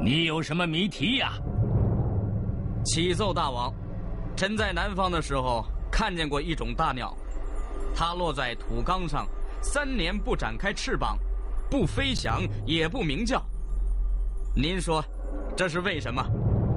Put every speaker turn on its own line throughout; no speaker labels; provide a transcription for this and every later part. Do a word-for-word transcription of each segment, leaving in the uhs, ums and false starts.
你有什么谜题呀？
启奏大王，臣在南方的时候看见过一种大鸟，它落在土缸上，三年不展开翅膀，不飞翔也不鸣叫。您说，这是为什么？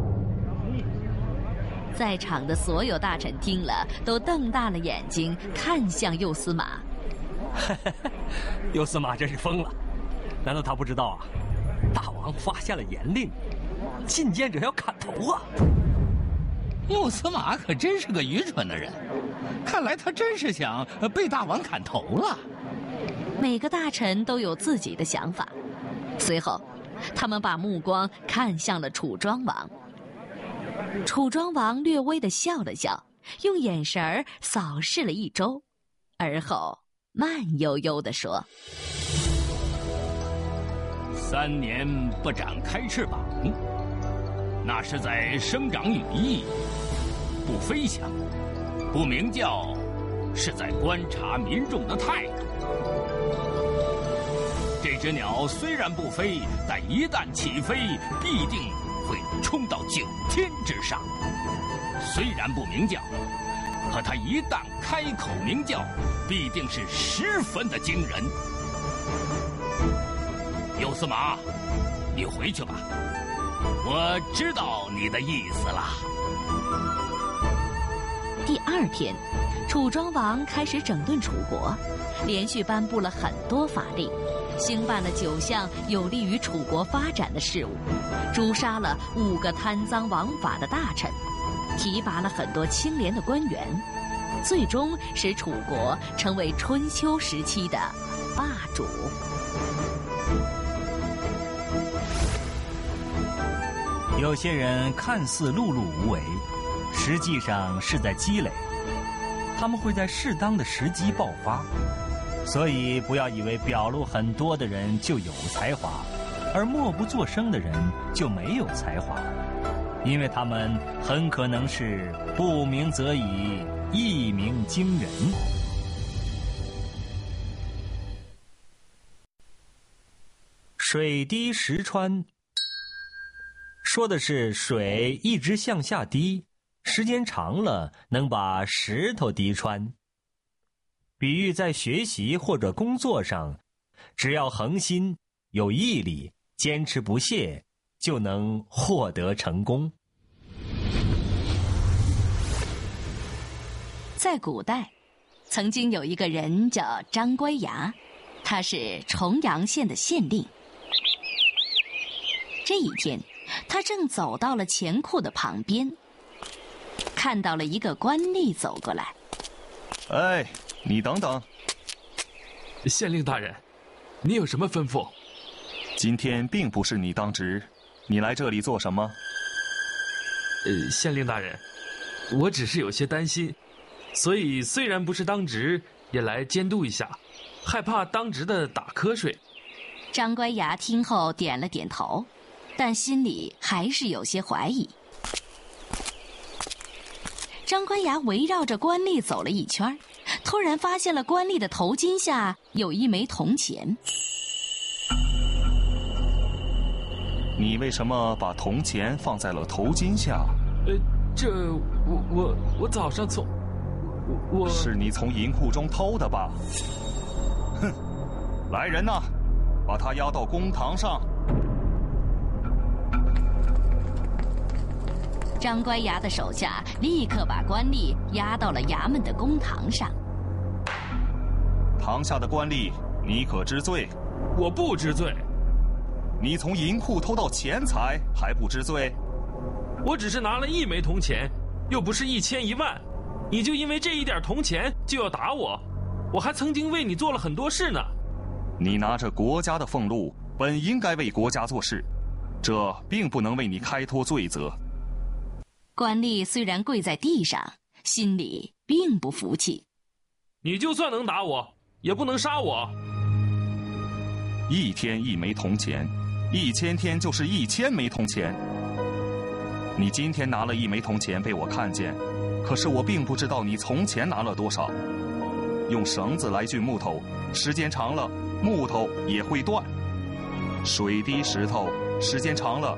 在场的所有大臣听了，都瞪大了眼睛看向右司马。
右司马真是疯了，难道他不知道啊？大王发下了严令，进谏者要砍头啊！
右司马可真是个愚蠢的人，看来他真是想被大王砍头了。
每个大臣都有自己的想法，随后，他们把目光看向了楚庄王。楚庄王略微地笑了笑，用眼神儿扫视了一周，而后慢悠悠地说：“
三年不展开翅膀，那是在生长羽翼；不飞翔，不鸣叫，是在观察民众的态度。这只鸟虽然不飞，但一旦起飞，必定会冲到九天之上。虽然不鸣叫，可它一旦开口鸣叫，必定是十分的惊人。右司马，你回去吧，我知道你的意思了。”
第二天，楚庄王开始整顿楚国，连续颁布了很多法令，兴办了九项有利于楚国发展的事务，诛杀了五个贪赃枉法的大臣，提拔了很多清廉的官员，最终使楚国成为春秋时期的霸主。
有些人看似碌碌无为，实际上是在积累，他们会在适当的时机爆发。所以不要以为表露很多的人就有才华，而默不作声的人就没有才华，因为他们很可能是不鸣则已，一鸣惊人。水滴石穿，说的是水一直向下滴，时间长了能把石头滴穿。比喻在学习或者工作上，只要恒心、有毅力、坚持不懈，就能获得成功。
在古代，曾经有一个人叫张乖崖，他是重阳县的县令。这一天，他正走到了钱库的旁边，看到了一个官吏走过来。
哎，你等等。
县令大人，你有什么吩咐？
今天并不是你当值，你来这里做什么？
呃，县令大人，我只是有些担心，所以虽然不是当值，也来监督一下，害怕当值的打瞌睡。
张乖崖听后点了点头，但心里还是有些怀疑。张乖崖围绕着官吏走了一圈，突然发现了官吏的头巾下有一枚铜钱。
你为什么把铜钱放在了头巾下？
呃，这我我我早上从我我
是你从银库中偷的吧？哼！来人呐，把他押到公堂上。
张乖崖的手下立刻把官吏押到了衙门的公堂上。
堂下的官吏，你可知罪？
我不知罪。
你从银库偷到钱财还不知罪？
我只是拿了一枚铜钱，又不是一千一万，你就因为这一点铜钱就要打我？我还曾经为你做了很多事呢。
你拿着国家的俸禄，本应该为国家做事，这并不能为你开脱罪责。
官吏虽然跪在地上，心里并不服气。
你就算能打我，也不能杀我。
一天一枚铜钱，一千天就是一千枚铜钱。你今天拿了一枚铜钱被我看见，可是我并不知道你从前拿了多少。用绳子来锯木头，时间长了，木头也会断。水滴石头，时间长了